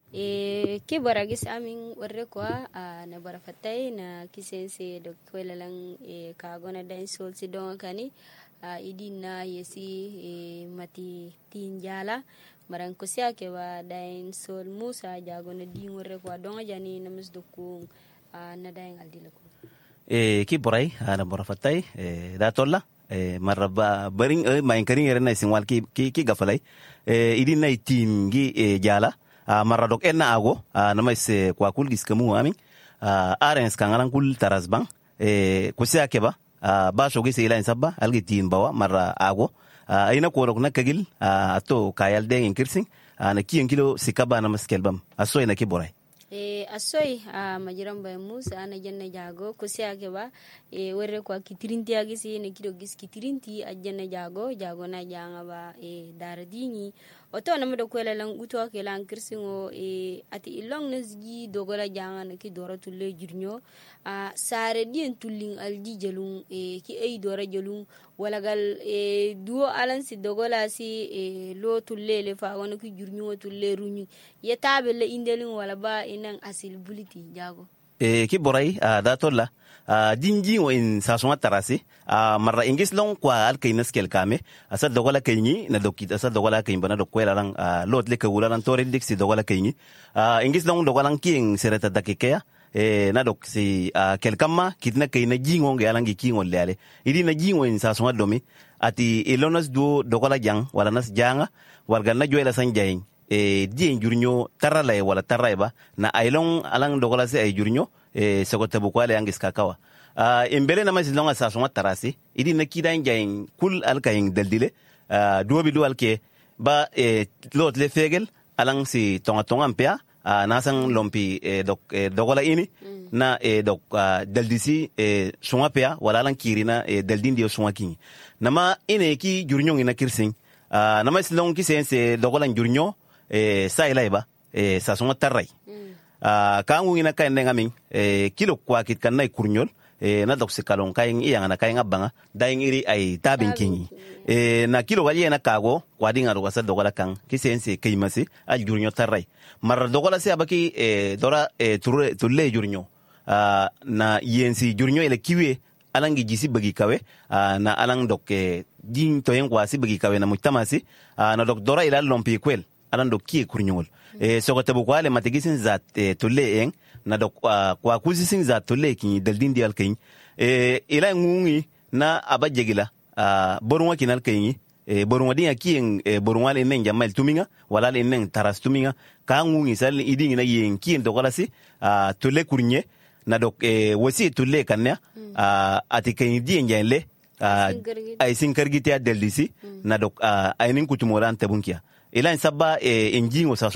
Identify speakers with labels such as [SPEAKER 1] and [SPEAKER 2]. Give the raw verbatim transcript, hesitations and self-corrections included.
[SPEAKER 1] e ke boragis amin warre kwa na barafatay na kisense do kwelalang e kagona dain sol si don kani idin na yesi e mati tinjala maran ko siya ke wa dain sol musa jagona din warre kwa don jani namus do ku na dain aldila ko
[SPEAKER 2] e ki boray na barafatay e da tolla e maraba baring e main karing erna sinwal ki ki gafalay e idin na tin gi e jala Uh, maradok enna ago uh, nama se kwa kul giskamu amin uh, arens kangalan kul tarasbang e kusia keba uh, ba shogi se ila insabba algi tin bawa mara ago uh, ina ko rok nakagil uh, ato kayal de inkirsing uh, na kiyen kilo sikaba na maskelbam aso ina kiboray
[SPEAKER 1] e asoy a majiram bay musa ana janna jago kusia keba e werre kwa kitirinti agisi ne kido gis kitirinti ajanna jago jago na janga ba e daradini oto na mado kwela lang uto ke lang kirsingo e ati ilong nasgi dogola janga na ki dora tulle jurnyo a sare dien tulling alji jelung e ki ay dora jelung wala gal e duo alan si dogola si e lo tulle le fa wona ki jurnyo tulle runyu yetabe le indelin wala ba inang asil buliti jago
[SPEAKER 2] e ki boray uh, da tolla uh, dinji o in sasuma tarasi uh, marra ingis long kwa al kainas kel kame asa dogola kaini na dokita asa dogola kain bana dokwela lang uh, lot le kawula lan tore diksi dogola kaini uh, ingis long dogola king sereta dakikea e na dok si uh, kel kama kitna kaina jingo nge alangi kingo leale idi na jingo in sasuma domi ati elonas do dogola jang wala nas janga warga na joela sanjayin e dien jurnyo tarala wala taraiba na ailong alang dogola se ay jurnyo e sokota bukwale angis kakawa uh, embele na mas longa sa soma tarasi idi na kida njain kul alkayin daldile uh, duobi dual ke ba e lot le fegel alang si tonga tonga mpea uh, nasang lompi e dok e dogola ini mm. na e dok uh, daldisi e sunga pea wala alang kirina e daldindi o sunga kingi nama ine ki jurnyo ina kirsing uh, nama silong ki sense dogola jurnyo e sa ilaiba e sa sunga tarrai mm. uh, kangu ina kain denga min e kilo kwa kit kan nay kurnyol e na doksi kalon kain iya na kain abanga daing iri ay tabin kingi e na kilo wali na kago kwa dinga ro wasa dogola kan kisense kaimasi al jurnyo tarrai mar dogola se abaki e dora e turre tulle jurnyo uh, na yensi jurnyo ile kiwe alangi jisi bagi kawe uh, na alang dokke din toyen kwasi bagi kawe na mujtamasi uh, na dok dora ila lompi kwel alan do kie kurnyol e so ko tabu kwale matigisin zat e, tolle en na do kwa, kwa kuzisin zat tolle kin daldin dial kin e ila ngungi na abajegila a borunwa kinal kin e borunwa dia kien e borunwa le nen jamal tuminga wala le nen taras tuminga ka ngungi sal idin na yen kien do kolasi a tolle kurnye na do e wasi tolle kannya mm. a atikin dien janle a ay sinkargiti a deldisi mm. na do a aynin kutumoran tabunkia ila sabba e injingo sa